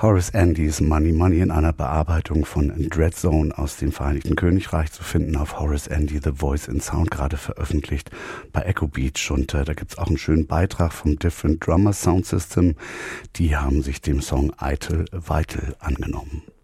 Horace Andys Money Money in einer Bearbeitung von Dreadzone aus dem Vereinigten Königreich zu finden auf Horace Andy The Voice in Sound, gerade veröffentlicht bei Echo Beach. Und da gibt's auch einen schönen Beitrag vom Different Drummer Sound System. Die haben sich dem Song Eitel Weitel angenommen.